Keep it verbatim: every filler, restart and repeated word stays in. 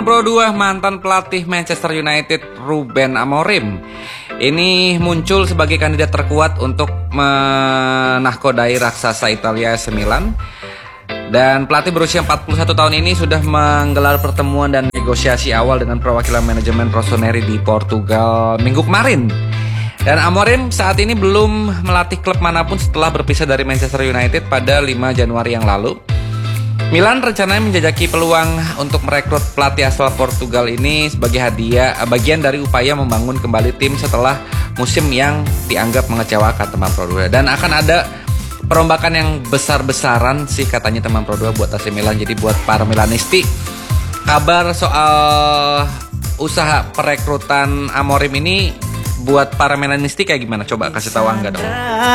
Teman Pro dua, mantan pelatih Manchester United Ruben Amorim ini muncul sebagai kandidat terkuat untuk menahkodai raksasa Italia A C Milan. Dan pelatih berusia empat puluh satu tahun ini sudah menggelar pertemuan dan negosiasi awal dengan perwakilan manajemen Rossoneri di Portugal minggu kemarin. Dan Amorim saat ini belum melatih klub manapun setelah berpisah dari Manchester United pada lima Januari yang lalu. Milan rencananya menjajaki peluang untuk merekrut pelatih asal Portugal ini sebagai hadiah bagian dari upaya membangun kembali tim setelah musim yang dianggap mengecewakan, teman Pro dua. Dan akan ada perombakan yang besar-besaran sih katanya, teman Pro dua, buat A C Milan. Jadi buat para Milanisti, kabar soal usaha perekrutan Amorim ini buat para Milanisti kayak gimana? Coba kasih tahu Angga dong.